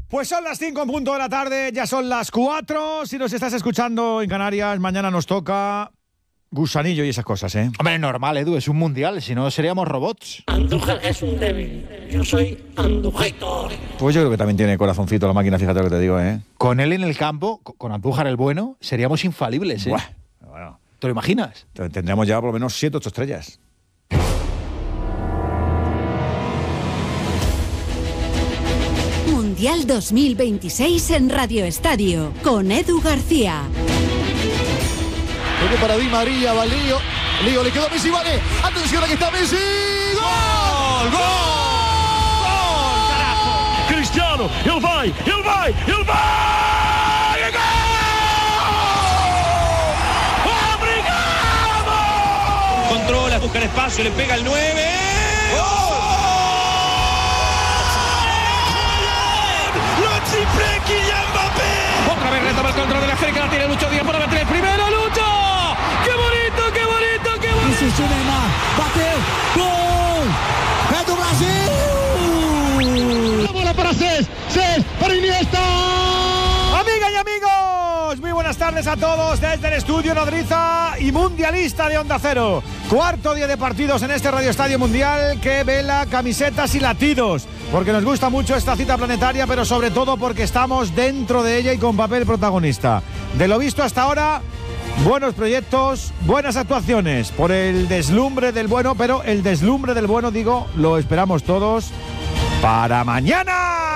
Pues son las 5 en punto de la tarde, ya son las 4. Si nos estás escuchando en Canarias, mañana nos toca gusanillo y esas cosas, ¿eh? Hombre, normal, Edu, es un mundial, si no seríamos robots. Andújar es un débil, yo soy Andújar. Pues yo creo que también tiene corazoncito la máquina, fíjate lo que te digo, ¿eh? Con él en el campo, con Andújar el bueno, seríamos infalibles, ¿eh? Bueno, ¿Te lo imaginas? tendríamos ya por lo menos 7 o 8 estrellas. Mundial 2026 en Radio Estadio, con Edu García. Toque para Di María, va Lío. Lío, le quedó a Messi, vale. Atención, aquí está Messi. ¡Gol! ¡Gol! ¡Gol! Cristiano, ele vai! ¡Obrigado! Controla, busca el espacio, le pega el 9. Otra vez retoma el control de la África, la tiene Lucho Díaz para meter el primero, Lucho. ¡Qué bonito! Insistiu Neymar, bateu, gol! É do Brasil! La bola para Cés para Iniesta. Amigas y amigos, muy buenas tardes a todos desde el estudio nodriza y mundialista de Onda Cero. Cuarto día de partidos en este Radio Estadio Mundial que vela camisetas y latidos, porque nos gusta mucho esta cita planetaria, pero sobre todo porque estamos dentro de ella y con papel protagonista. De lo visto hasta ahora, buenos proyectos, buenas actuaciones, por el deslumbre del bueno, pero el deslumbre del bueno, digo, lo esperamos todos para mañana.